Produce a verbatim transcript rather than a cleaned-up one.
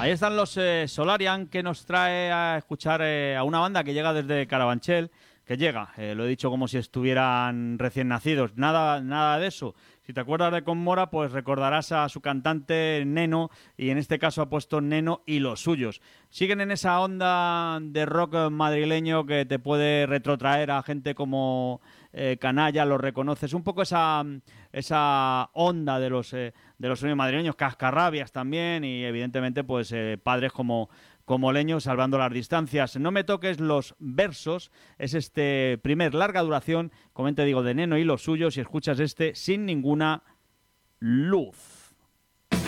Ahí están los eh, Solarian, que nos trae a escuchar eh, a una banda que llega desde Carabanchel, que llega, eh, lo he dicho como si estuvieran recién nacidos, nada, nada de eso. Si te acuerdas de Conmora, pues recordarás a su cantante Neno, y en este caso ha puesto Neno y los suyos. Siguen en esa onda de rock madrileño que te puede retrotraer a gente como eh, Canalla, lo reconoces, un poco esa, esa onda de los, eh, de los sonidos madrileños, Cascarrabias también, y evidentemente pues eh, padres como... como Leño, salvando las distancias. No me toques los versos, es este primer larga duración, como te digo, de Neno y los suyos, y escuchas este Sin ninguna luz.